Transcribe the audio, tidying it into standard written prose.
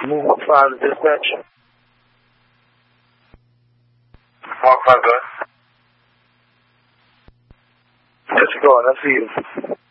Move 5 to dispatch. Mark 5, go ahead. Yes, go on. I see you.